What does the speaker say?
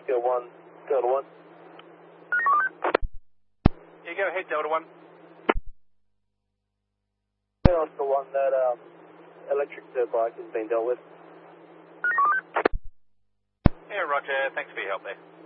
Oscar 1, Delta 1. Yeah, go ahead, Delta 1. Hey, Oscar 1, that electric dirt bike has been dealt with. Yeah, roger. Thanks for your help there.